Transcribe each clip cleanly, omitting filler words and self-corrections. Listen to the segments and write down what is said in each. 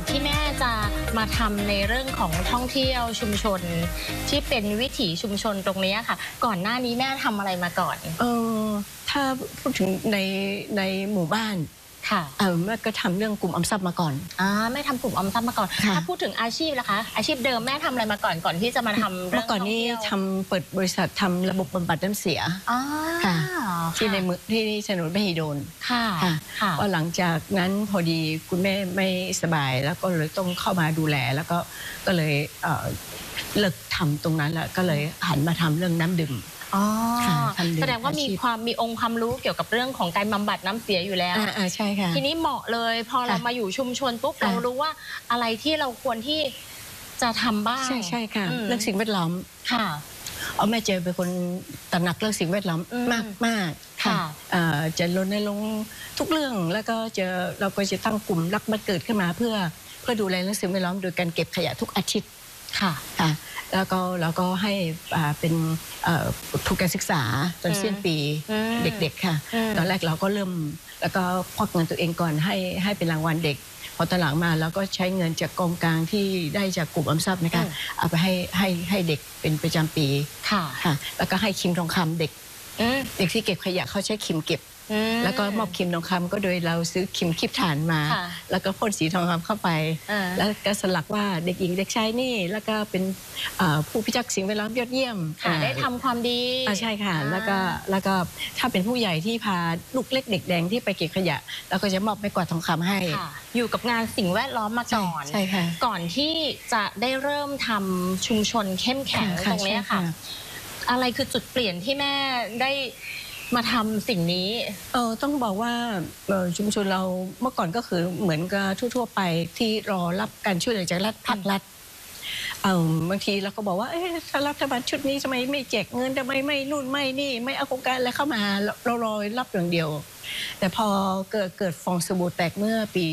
ที่แม่จะมาทำในเรื่องของท่องเที่ยวชุมชนที่เป็นวิถีชุมชนตรงนี้ค่ะก่อนหน้านี้แม่ทำอะไรมาก่อนถ้าพูดถึงในหมู่บ้านค่ะแม่ก็ทำเรื่องกลุ่มออมทรัพย์มาก่อนแม่ทำกลุ่มออมทรัพย์มาก่อนถ้าพูดถึงอาชีพนะคะอาชีพเดิมแม่ทำอะไรมาก่อนที่จะมาทำเมื่อก่อนนี้เปิดบริษัททำระบบบำบัดน้ำเสียค่ะที่ในที่ถนนมหิดลค่ะก็หลังจากนั้นพอดีคุณแม่ไม่สบายแล้วก็เลยต้องเข้ามาดูแลแล้วก็เลยเลิกทำตรงนั้นแล้วก็เลยหันมาทำเรื่องน้ำดื่มแสดงว่ามีองค์ความรู้เกี่ยวกับเรื่องของการบำบัดน้ำเสียอยู่แล้วใช่ค่ะทีนี้เหมาะเลยพอเรามาอยู่ชุมชนปุ๊บเรารู้ว่าอะไรที่เราควรที่จะทำบ้างใช่ค่ะเรื่องสิ่งแวดล้อมค่ะแม่เจอเป็นคนตระหนักเรื่องสิ่งแวดล้อมมากค่ะจะรณรงค์ทุกเรื่องแล้วก็เราก็จะตั้งกลุ่มรักบ้านเกิดขึ้นมาเพื่อดูแลเรื่องสิ่งแวดล้อมโดยการเก็บขยะทุกอาทิตย์ค่ะแล้วก็ให้เป็นทุนการศึกษาจนสิ้นปีเด็กๆค่ะตอนแรกเราก็เริ่มแล้วก็ควักเงินตัวเองก่อนให้เป็นรางวัลเด็กพอตอนหลังมาเราก็ใช้เงินจากกองกลางที่ได้จากกลุ่มออมทรัพย์นะคะเอาไปให้เด็กเป็นประจำปีค่ะแล้วก็ให้คิมทองคำเด็กที่เก็บขยะเขาใช้คิมเก็บแล้วก็มอบคิมทองคำก็โดยเราซื้อคิมคีบฐานมาแล้วก็พ่นสีทองคำเข้าไปแล้วก็สลักว่าเด็กหญิงเด็กชายนี่แล้วก็เป็นผู้พิทักษ์สิ่งแวดล้อมยอดเยี่ยมได้ทำความดีใช่ค่ะแล้วก็ถ้าเป็นผู้ใหญ่ที่พาลูกเล็กเด็กแดงที่ไปเก็บขยะเราก็จะมอบไม้กวาดทองคำให้อยู่กับงานสิ่งแวดล้อมมาก่อนใช่ค่ะก่อนที่จะได้เริ่มทำชุมชนเข้มแข็งตรงนี้ค่ะอะไรคือจุดเปลี่ยนที่แม่ได้มาทำสิ่งนี้ต้องบอกว่าชุมชนเราเมื่อก่อนก็คือเหมือนกับทั่วๆไปที่รอรับการช่วยเหลือจากภาครัฐบางทีเราก็บอกว่าถ้ารัฐบาลชุดนี้ทำไมไม่แจกเงินทำไมไม่นู่นไม่นี่ไม่เอาโครงการอะไรเข้ามาเรารอรับอย่างเดียวแต่พอเกิดฟองสบู่แตกเมื่อปี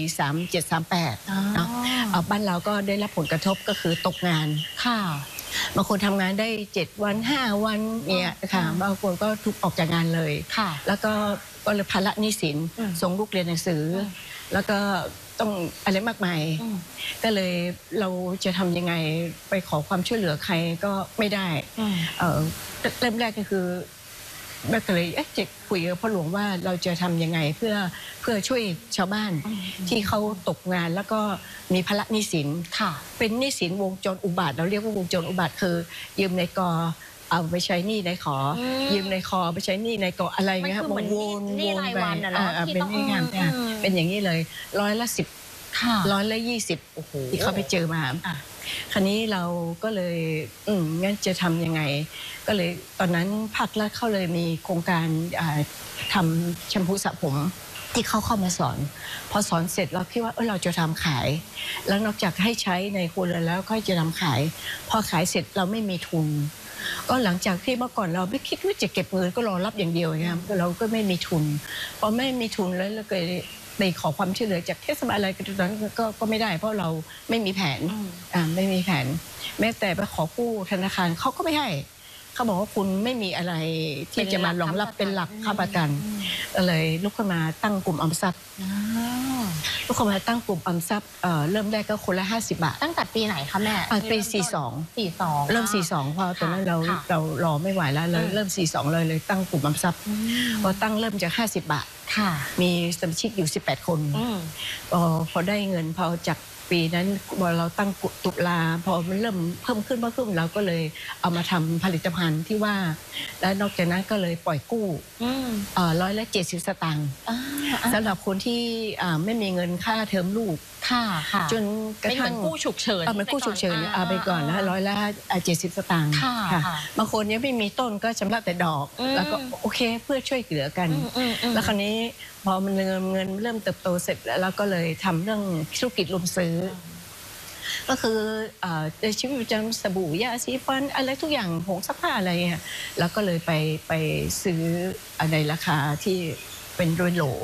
37-38บ้านเราก็ได้รับผลกระทบก็คือตกงานค่ะบางคนทำงานได้7 วัน5 วันเนี่ยค่ะบางคนก็ถูกออกจากงานเลยแล้วก็เลยภาระหนี้สินส่งลูกเรียนหนังสือแล้วก็ต้องอะไรมากมายก็เลยเราจะทำยังไงไปขอความช่วยเหลือใครก็ไม่ได้เริ่มแรกก็คือแม่ก็เลยจะคุยกับพ่อหลวงว่าเราจะทำยังไงเพื่อช่วยชาวบ้านที่เขาตกงานแล้วก็มีภาระหนี้สินเป็นหนี้สินวงจรอุบาทเราเรียกว่าวงจรอุบาทคือยืมในกอเอาไปใช้หนี้ในขอยืมในคอไปใช้หนี้ในกออะไรเงี้ยครับวนเป็นหนี้งานเป็นอย่างนี้เลย10%120ที่เขาไปเจอมาคราวนี้เราก็เลยงั้นจะทำยังไงก็เลยตอนนั้นภาครัฐเขาเลยมีโครงการทำแชมพูสระผมที่เขาเข้ามาสอนพอสอนเสร็จเราคิดว่าเราจะทำขายแล้วนอกจากให้ใช้ในครัวเรือนแล้วก็จะทำขายพอขายเสร็จเราไม่มีทุนก็หลังจากที่เมื่อก่อนเราไม่คิดว่าจะเก็บเงินก็รอรับอย่างเดียวนะครับเราก็ไม่มีทุนพอไม่มีทุนแล้วเราก็ไปขอความช่วยเหลือจากเทศบาลอะไรกันตอนนั้นก็ไม่ได้เพราะเราไม่มีแผนไม่มีแผนแม้แต่ไปขอกู้ธนาคารเขาก็ไม่ให้เขาบอกว่าคุณไม่มีอะไรที่จะมารองรับเป็นหลักค้ำประกันเลยลุกขึ้นมาตั้งกลุ่มออมทรัพย์ลุกขึ้นมาตั้งกลุ่มออมทรัพย์เริ่มแรกก็คนละ50 บาทตั้งแต่ปีไหนคะแม่ปี42เริ่ม42พอตอนนั้นเรารอไม่ไหวแล้วเริ่ม42เลยตั้งกลุ่มออมทรัพย์พอตั้งเริ่มจาก50 บาทมีสมาชิกอยู่18 คนพอได้เงินพอจากปีนั้นพอเราตั้งตุลาพอมันเริ่มเพิ่มขึ้นเราก็เลยเอามาทำผลิตภัณฑ์ที่ว่าแล้วนอกจากนั้นก็เลยปล่อยกู้170 สตางค์สำหรับคนที่ไม่มีเงินค่าเทอมลูกจนกระทั่งกู้ฉุกเฉินมันกู้ฉุกเฉินเอาไปก่อนนะ170 สตางค์บางคนยังไม่มีต้นก็ชำระแต่ดอกแล้วก็โอเคเพื่อช่วยเหลือกันแล้วคราวนี้พอมันเงินเริ่มเติบโตเสร็จแล้วเราก็เลยทำเรื่องธุรกิจรวมซื้อก็คือในชีวิตประจำวันสบู่ยาสีฟันอะไรทุกอย่างผงซักผ้าอะไรเงี้ยแล้วก็เลยไปซื้อในราคาที่เป็นโดยโหล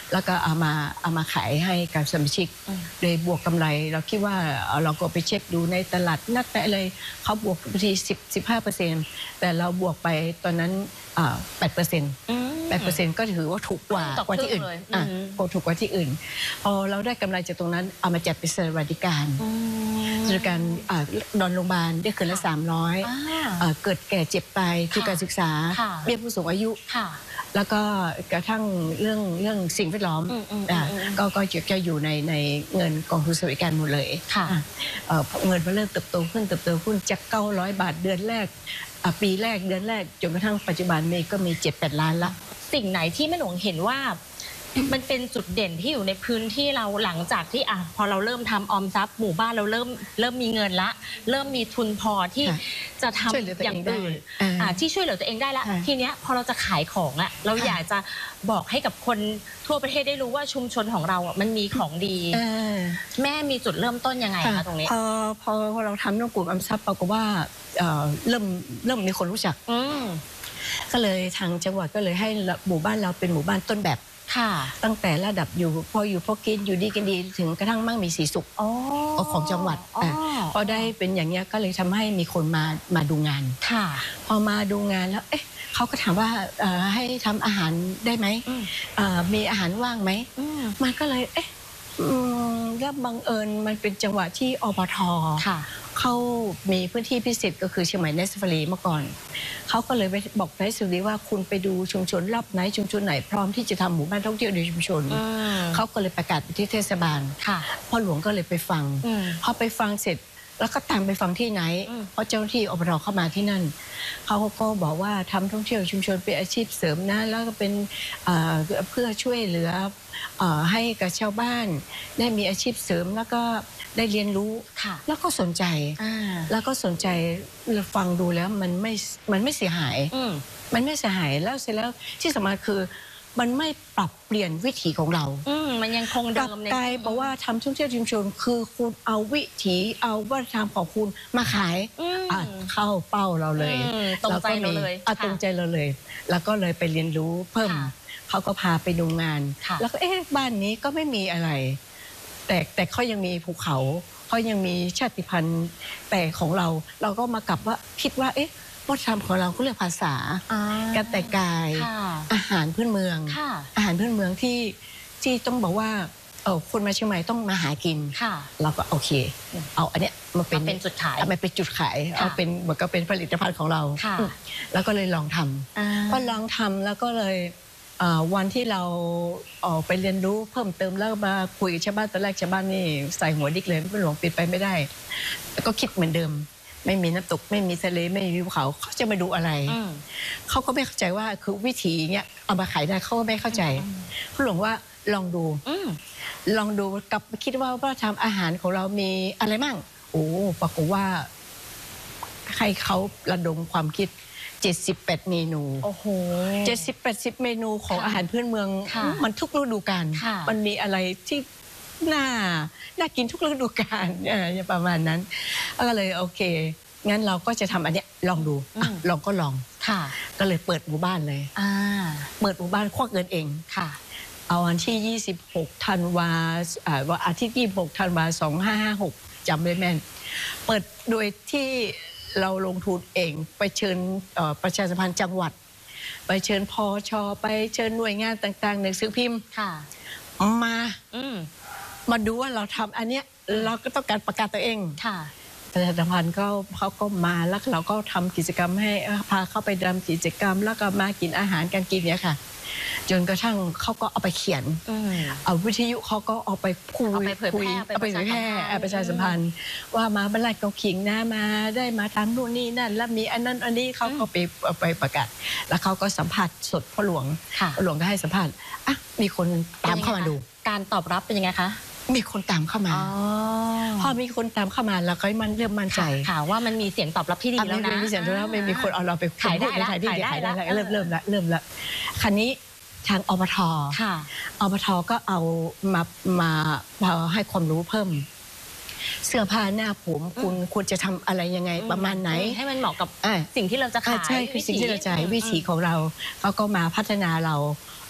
แล้วก็เอามาขายให้กับสมาชิกโดยบวกกำไรเราคิดว่าเราก็ไปเช็คดูในตลาดนัดไปอะไรเขาบวกบางที15%แต่เราบวกไปตอนนั้น8%ก็ถือว่าถูกกว่าที่อื่นถูกกว่าที่อื่นพอเราได้กำไรจากตรงนั้นเอามาจัดเป็นสวัสดิการนอนโรงพยาบาลได้คืนละ300เกิดแก่เจ็บตายทุกการศึกษาเบี้ยผู้สูงอายุแล้วก็กระทั่งเรื่องสิ่งแวดล้อมก็จะอยู่ในเงินกองทุนสวัสดิการหมดเลยเงินมันเริ่มเติบโตขึ้นจาก900 บาทเดือนแรกปีแรกเดือนแรกจนกระทั่งปัจจุบันนี้ก็มี 7-8 ล้านละสิ่งไหนที่แม่หลวงเห็นว่ามันเป็นจุดเด่นที่อยู่ในพื้นที่เราหลังจากที่พอเราเริ่มทำออมทรัพย์หมู่บ้านเราเริ่มมีเงินละเริ่มมีทุนพอที่จะทำอย่างอื่นที่ช่วยเหลือตัวเองได้ละทีเนี้ยพอเราจะขายของอะเราอยากจะบอกให้กับคนทั่วประเทศได้รู้ว่าชุมชนของเราอะมันมีของดีแม่มีจุดเริ่มต้นยังไงคะตรงนี้พอเราทำเรื่องกลุ่มออมทรัพย์ปรากฏว่าเริ่มมีคนรู้จักก็เลยทางจังหวัดก็เลยให้หมู่บ้านเราเป็นหมู่บ้านต้นแบบตั้งแต่ระดับอยู่พอกินอยู่ดีกันดีถึงกระทั่งมั่งมีสีสุขของจังหวัดพอได้เป็นอย่างนี้ก็เลยทำให้มีคนมาดูงานพอมาดูงานแล้วเขาก็ถามว่าให้ทำอาหารได้ไหมมีอาหารว่างไหมมันก็เลยแล้วบังเอิญมันเป็นจังหวะที่อปท.เขามีพื้นที่พิเศษก็คือเชียงใหม่เนสฟารีเมื่อก่อนเขาก็เลยไปบอกเนสฟารีว่าคุณไปดูชุมชนรอบไหนชุมชนไหนพร้อมที่จะทำหมู่บ้านท่องเที่ยวในชุมชนเขาก็เลยประกาศไปที่เทศบาลพ่อหลวงก็เลยไปฟังพอไปฟังเสร็จแล้วก็ตามไปฟังที่ไหนเพราะเจ้าหน้าที่อปท.เข้ามาที่นั่นเขาก็บอกว่าทำท่องเที่ยวชุมชนเป็นอาชีพเสริมนะแล้วก็เป็นเพื่อช่วยเหลือให้กับชาวบ้านได้มีอาชีพเสริมแล้วก็ได้เรียนรู้แล้วก็สนใจฟังดูแล้วมันไม่เสียหายมันไม่เสียหายแล้วเสร็จแล้วที่สำคัญคือมันไม่ปรับเปลี่ยนวิถีของเรามันยังคงเดิมกลายบอกว่าทำท่องเที่ยวชุมชนคือคุณเอาวิถีเอาวัฒนธรรมของคุณมาขายเข้าเป้าเราเลยตรงใจเราเลยตรงใจเราเลยแล้วก็เลยไปเรียนรู้เพิ่มเขาก็พาไปดูงานแล้วก็บ้านนี้ก็ไม่มีอะไรแต่เขายังมีภูเขาเขายังมีชาติพันธุ์แต่ของเราก็มากลับว่าคิดว่าวัฒนธรรมของเราก็เรียกภาษาการแต่งกายอาหารพื้นเมืองที่ต้องบอกว่าคนมาเชียงใหม่ต้องมาหากินเราก็โอเคเอาอันเนี้ยมาเป็นจุดขายเอามาเป็นจุดขายเอาเป็นเหมือนกับเป็นผลิตภัณฑ์ของเราแล้วก็เลยลองทำพอลองทำแล้วก็เลยวันที่เราออกไปเรียนรู้เพิ่มเติมแล้วมาคุยกับชาวบ้านตอนแรกชาวบ้านนี่ใส่หัวดิกเลยไม่หลวงปิดไปไม่ได้แล้วก็คิดเหมือนเดิมไม่มีน้ำตกไม่มีทะเลไม่มีภูเขาเขาจะมาดูอะไรเขาก็ไม่เข้าใจว่าคือวิถีเงี้ยเอามาขายได้เขาก็ไม่เข้าใจเขาหลวงว่าลองดูกับคิดว่าทำอาหารของเรามีอะไรมั่งปรากฏว่าให้เขาระดมความคิด78 เมนู70-80 เมนูของอาหารพื้นเมืองมันทุกฤดูกาลมันมีอะไรที่น่ากินทุกฤดูกาลประมาณนั้นก็เลยโอเคงั้นเราก็จะทำอันเนี้ยลองดูลองก็เลยเปิดหมู่บ้านเลยเปิดหมู่บ้านควักเงินเองเอาวันที่26 ธันวาวันอาทิตย์26 ธันวา2556จำได้แม่นเปิดโดยที่เราลงทุนเองไปเชิญประชาสัมพันธ์จังหวัดไปเชิญพช.ไปเชิญหน่วยงานต่างๆหนังสือพิมพ์มาดูว่าเราทำอันเนี้ยเราก็ต้องการประกาศตัวเองประชาสัมพันธ์เขาก็มาแล้วเราก็ทำกิจกรรมให้พาเข้าไปทำกิจกรรมแล้วก็มากินอาหารการกินเนี่ยค่ะจนกระทั่งเขาก็เอาไปเขียนเอาวิทยุเขาก็เอาไปคุยเอาไปเผยแพร่ประชาสัมพันธ์ว่ามาบ้านไร่เกาขิงนะมาได้มาทำนู่นนี่นั่นแล้วมีอันนั้นอันนี้เขาก็ไปประกาศแล้วเขาก็สัมผัสสดพ่อหลวงก็ให้สัมภาษณ์มีคนตามเข้ามาดูการตอบรับเป็นยังไงคะมีคนตามเข้ามาพอมีคนตามเข้ามาแล้วก็มันเริ่มมั่นใจว่ามันมีเสียงตอบรับที่ดีแล้วนะมีเสียงตอบรับไม่มีคนเอาเราไปขายได้แล้วเริ่มแล้วคันนี้ทางอบท.ก็เอามาให้ความรู้เพิ่มเสื้อผ้าหน้าผมคุณควรจะทำอะไรยังไงประมาณไหนให้มันเหมาะกับสิ่งที่เราจะขายใช่คือสิ่งที่เราจะวิถีของเราเขาก็มาพัฒนาเรา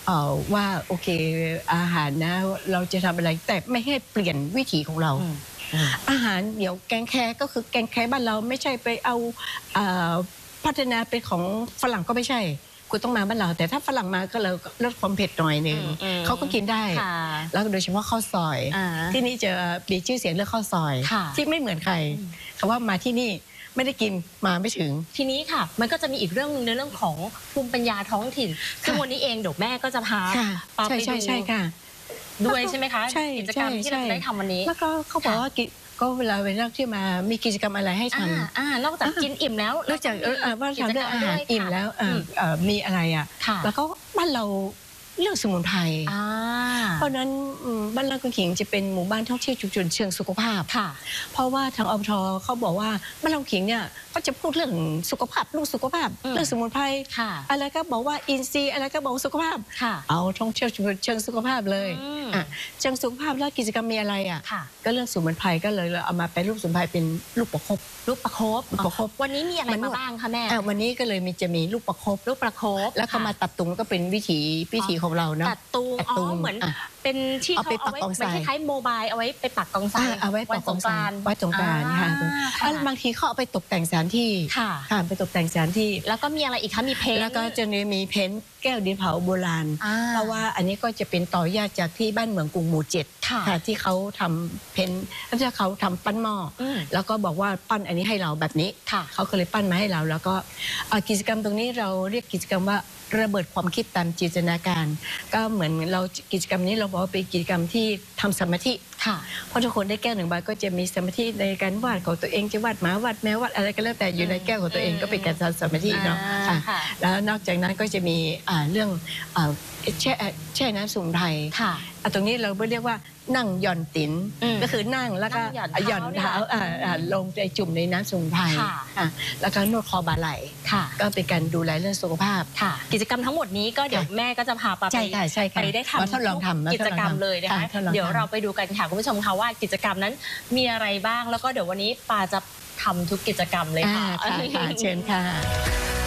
ว่าโอเคอาหารนะเราจะทำอะไรแต่ไม่ให้เปลี่ยนวิถีของเรา อาหารเดี๋ยวแกงแคก็คือแกงแคบ้านเราไม่ใช่ไปเอาพัฒนาเป็นของฝรั่งก็ไม่ใช่คุณต้องมาบ้านเราแต่ถ้าฝรั่งมาก็เราลดความเผ็ดหน่อยหนึ่งเขาก็กินได้แล้วโดยเฉพาะข้าวซอยที่นี่จะมีชื่อเสียงเรื่องข้าวซอยที่ไม่เหมือนใครคำว่ามาที่นี่ไม่ได้กินมาไม่ถึงทีนี้ค่ะมันก็จะมีอีกเรื่องนึงในเรื่องของภูมิปัญญาท้องถิ่นซึ่งวันนี้เองเดี๋ยวแม่ก็จะพาไปดูใช่ค่ะด้วยใช่ไหมคะกิจกรรมที่เราได้ทำวันนี้แล้วก็เขาบอกว่าก็เวลาที่มามีกิจกรรมอะไรให้ทำนอกจากกินอิ่มแล้วนอกจากว่าทำเรื่องอาหารอิ่มแล้วมีอะไรแล้วก็บ้านเราเรื่องสมุนไพรเพราะนั้นบ้านลาดกุนขิงจะเป็นหมู่บ้านท่องเที่ยวชุมชนเชิงสุขภาพเพราะว่าทางอบท.เขาบอกว่าบ้านลาดกุนขิงเนี่ยก็จะพูดเรื่องสุขภาพเรื่องสุขภาพเรื่องสมุนไพรอะไรก็บอกว่าอินทรีย์อะไรก็บอกสุขภาพเอาท่องเที่ยวชุมชนเชิงสุขภาพเลยเชิงสุขภาพแล้วกิจกรรมมีอะไรก็เรื่องสมุนไพรก็เลยเอามาเป็นรูปสมุนไพรเป็นลูกประคบวันนี้มีอะไรมาบ้างคะแม่วันนี้ก็เลยจะมีลูกประคบแล้วก็มาตัดตุงก็เป็นวิถีของเราเนาะตัดตุงเหมือนเป็นที่เขาเอาไว้เป็นคล้ายๆโมบายเอาไว้ไปปักกองทรายเอาไว้ปักกองทรายไว้ตรงกลางค่ะบางทีเขาเอาไปตกแต่งสถานที่ค่ะไปตกแต่งสถานที่แล้วก็มีอะไรอีกคะมีเพนแล้วก็จะมีเพ้นแก้วดินเผาโบราณเพราะว่าอันนี้ก็จะเป็นต่อยอดจากที่บ้านเมืองกรุงหมู่7ค่ะที่เขาทำเพ้นแล้วที่เขาทำปั้นหม้อแล้วก็บอกว่าปั้นอันนี้ให้เราแบบนี้เขาก็เลยปั้นมาให้เราแล้วก็กิจกรรมตรงนี้เราเรียกกิจกรรมว่าระเบิดความคิดตามจินตนาการก็เหมือนเรากิจกรรมนี้เราบอกว่าเป็นกิจกรรมที่ทำสมาธิเพราะทุกคนได้แก้ว1 ใบก็จะมีสมาธิในการวาดของตัวเองจะวาดหมาวาดแมววาดอะไรก็แล้วแต่อยู่ในแก้วของตัวเองก็เป็นการทำสมาธิเนาะแล้วนอกจากนั้นก็จะมีเรื่องแช่น้ำสมุนไพรตรงนี้เราเรียกว่านั่งหย่อนติ๋นก็คือนั่งแล้วก็หย่อนเท้าลงไปจุ่มในน้ำสมุนไพรแล้วก็นวดคอบ่าไหล่ก็เป็นการดูแลเรื่องสุขภาพกิจกรรมทั้งหมดนี้ก็เดี๋ยวแม่ก็จะพาไปได้ทำกิจกรรมเลยนะคะเดี๋ยวเราไปดูกันค่ะคุณผู้ชมคะว่ากิจกรรมนั้นมีอะไรบ้างแล้วก็เดี๋ยววันนี้ปาจะทำทุกกิจกรรมเลยค่ะเชิญค่ะ